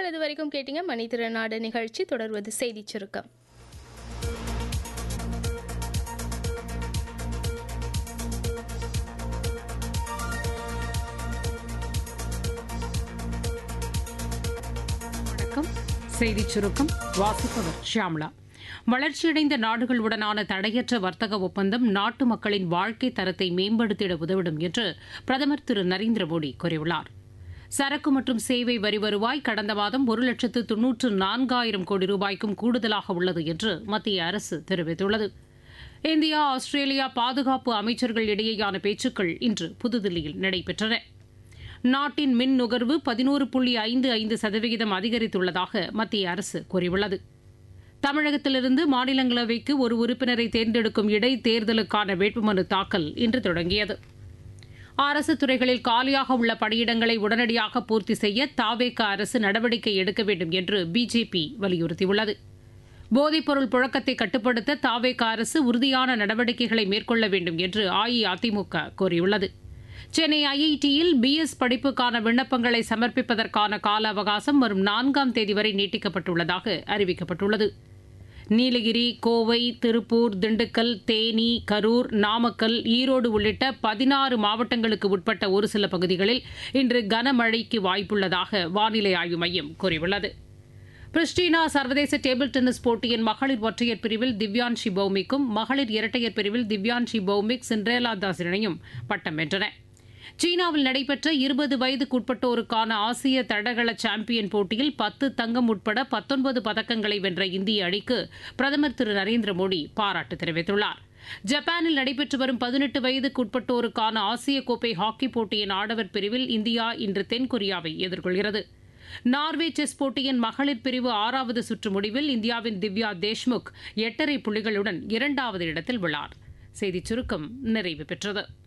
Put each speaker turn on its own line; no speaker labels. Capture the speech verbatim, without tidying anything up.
நேர்கள் இது வரைக்கும் கேட்டீங்க மணித்திறனாடு நிகழ்ச்சி. தொடர்வது செய்தி சுருக்கம்.
செய்திச் சுருக்கம் வாசிப்பவர் ஷியாம்லா. வளர்ச்சியடைந்த நாடுகளுடனான தடையற்ற வர்த்தக ஒப்பந்தம் நாட்டு மக்களின் வாழ்க்கை தரத்தை மேம்படுத்திட உதவிடும் என்று பிரதமர் திரு நரேந்திர மோடி கூறியுள்ளார். சரக்கு மற்றும் சேவை வரி வருவாய் கடந்த மாதம் ஒரு லட்சத்து தொன்னூற்று நான்காயிரம் கோடி ரூபாய்க்கும் கூடுதலாக உள்ளது என்று மத்திய அரசு தெரிவித்துள்ளது. இந்தியா ஆஸ்திரேலியா பாதுகாப்பு அமைச்சர்கள் இடையேயான பேச்சுக்கள் இன்று புதுதில்லியில் நடைபெற்றன. நாட்டின் மின் நுகர்வு பதினோரு புள்ளி ஐந்து ஐந்து சதவிகிதம் அதிகரித்துள்ளதாக மத்திய அரசு கூறியுள்ளது. தமிழகத்திலிருந்து மாநிலங்களவைக்கு ஒரு உறுப்பினரை தேர்ந்தெடுக்கும் இடைத்தேர்தலுக்கான வேட்புமனு தாக்கல் இன்று தொடங்கியது. அரசு துறைகளில் காலியாக உள்ள பணியிடங்களை உடனடியாக பூர்த்தி செய்ய தாவேக அரசு நடவடிக்கை எடுக்க வேண்டும் என்று பிஜேபி வலியுறுத்தியுள்ளது. போதைப்பொருள் புழக்கத்தை கட்டுப்படுத்த தாவேக அரசு உறுதியான நடவடிக்கைகளை மேற்கொள்ள வேண்டும் என்று அஇஅதிமுக கோரியுள்ளது. சென்னை ஐஐடியில் பிஎஸ் படிப்புக்கான விண்ணப்பங்களை சமர்ப்பிப்பதற்கான கால அவகாசம் வரும் நான்காம் தேதி வரை நீட்டிக்கப்பட்டுள்ளதாக அறிவிக்கப்பட்டுள்ளது. நீலகிரி, கோவை, திருப்பூர், திண்டுக்கல், தேனி, கரூர், நாமக்கல், ஈரோடு உள்ளிட்ட பதினாறு மாவட்டங்களுக்கு உட்பட்ட ஒரு சில பகுதிகளில் இன்று கனமழைக்கு வாய்ப்புள்ளதாக வானிலை ஆய்வு மையம் கூறியுள்ளது. பிரிஸ்டினா சர்வதேச டேபிள் டென்னிஸ் போட்டியின் மகளிர் ஒற்றையர் பிரிவில் திவ்யான்ஷி பௌமிக்கும் மகளிர் இரட்டையர் பிரிவில் திவ்யான்ஷி பௌமிக் சிண்ட்ரேலா தாஸ் இணையும் பட்டம் வென்றன. சீனாவில் நடைபெற்ற இருபது வயதுக்குட்பட்டோருக்கான ஆசிய தடகள சாம்பியன் போட்டியில் பத்து தங்கம் உட்பட பத்தொன்பது பதக்கங்களை வென்ற இந்திய அணிக்கு பிரதமர் திரு நரேந்திர மோடி பாராட்டு தெரிவித்துள்ளார். ஜப்பானில் நடைபெற்று வரும் பதினெட்டு வயதுக்குட்பட்டோருக்கான ஆசிய கோப்பை ஹாக்கி போட்டியின் ஆடவர் பிரிவில் இந்தியா இன்று தென்கொரியாவை எதிர்கொள்கிறது. நார்வே செஸ் போட்டியின் மகளிர் பிரிவு ஆறாவது சுற்று முடிவில் இந்தியாவின் திவ்யா தேஷ்முக் எட்டரை புள்ளிகளுடன் இரண்டாவது இடத்தில் உள்ளார். செய்திச் சுருக்கம் நிறைவு பெற்றது.